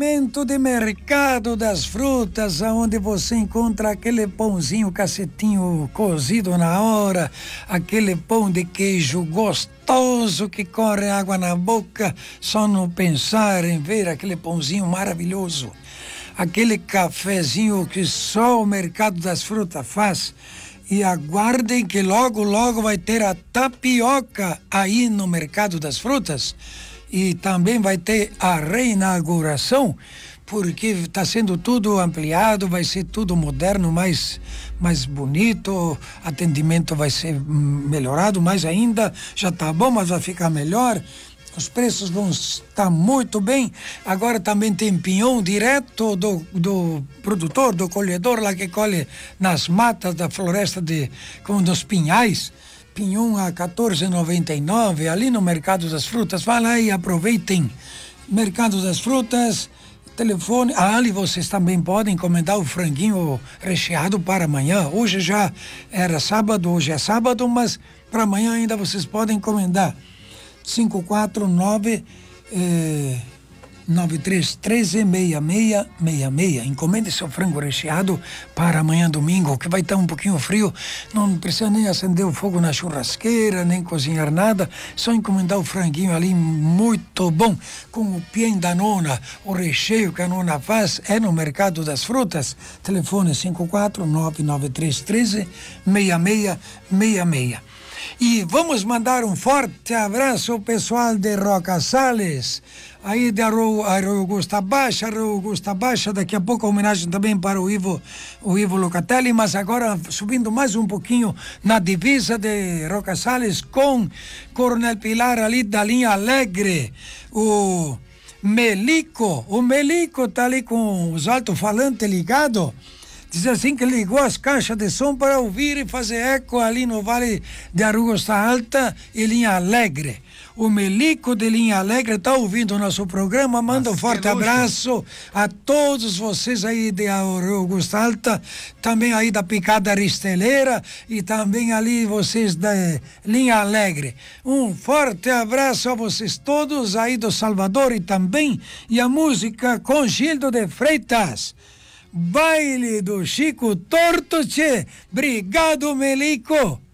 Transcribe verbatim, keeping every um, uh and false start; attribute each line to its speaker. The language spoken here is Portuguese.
Speaker 1: Momento de mercado das frutas, onde você encontra aquele pãozinho cacetinho cozido na hora, aquele pão de queijo gostoso que corre água na boca só no pensar em ver aquele pãozinho maravilhoso, aquele cafezinho que só o mercado das frutas faz. E aguardem que logo, logo vai ter a tapioca aí no mercado das frutas. E também vai ter a reinauguração, porque está sendo tudo ampliado, vai ser tudo moderno, mais, mais bonito, atendimento vai ser melhorado mais ainda, já está bom, mas vai ficar melhor. Os preços vão estar muito bem. Agora também tem pinhão direto do, do produtor, do colhedor lá que colhe nas matas da floresta de, como dos pinhais. Pinhão a quatorze reais e noventa e nove centavos, ali no Mercado das Frutas. Vai lá e aproveitem. Mercado das Frutas, telefone. Ah, ali vocês também podem encomendar o franguinho recheado para amanhã. Hoje já era sábado, hoje é sábado, mas para amanhã ainda vocês podem encomendar. cinco quatro nove nove três um três seis seis seis seis. Encomende seu frango recheado para amanhã domingo, que vai estar um pouquinho frio. Não precisa nem acender o fogo na churrasqueira, nem cozinhar nada. Só encomendar o franguinho ali, muito bom, com o pien da nona. O recheio que a nona faz é no Mercado das Frutas. Telefone cinco quatro nove nove três um três seis seis seis seis. E vamos mandar um forte abraço ao pessoal de Roca Sales, aí de Arroio Augusta Baixa, Arroio Augusta Baixa. Daqui a pouco a homenagem também para o Ivo, o Ivo Locatelli, mas agora subindo mais um pouquinho na divisa de Roca Sales com Coronel Pilar ali da linha Alegre, o Melico, o Melico tá ali com os alto-falantes ligados. Diz assim que ligou as caixas de som para ouvir e fazer eco ali no Vale de Augusta Alta e Linha Alegre. O Melico de Linha Alegre está ouvindo o nosso programa. Manda um forte abraço a todos vocês aí de Augusta Alta, também aí da Picada Risteleira e também ali vocês da Linha Alegre. Um forte abraço a vocês todos aí do Salvador e também, e a música com Gildo de Freitas. Baile do Chico Torto, tchê. Obrigado, Melico.